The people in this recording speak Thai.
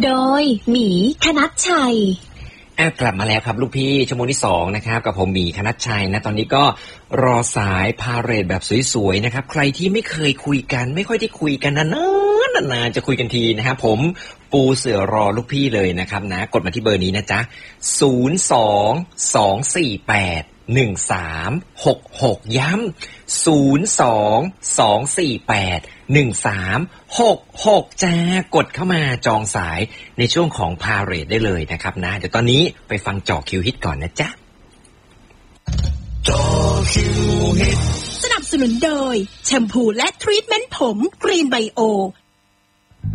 โดยหมีธนัชชัยกลับมาแล้วครับลูกพี่ชั่วโมงที่2นะครับกับผมหมีธนัชชัยนะตอนนี้ก็รอสายพาเหรดแบบสวยๆนะครับใครที่ไม่เคยคุยกันไม่ค่อยได้คุยกันนานๆจะคุยกันทีนะครับผมปูเสือรอลูกพี่เลยนะครับนะกดมาที่เบอร์นี้นะจ๊ะ022481366ย้ำ022481366จ้ากดเข้ามากองสายในช่วงของพาเหรดได้เลยนะครับนะเดี๋ยวตอนนี้ไปฟังจ่อคิวฮิตก่อนนะจ๊ะจ่อคิวฮิตสนับสนุนโดยแชมพูและทรีทเมนต์ผมกรีนไบโอ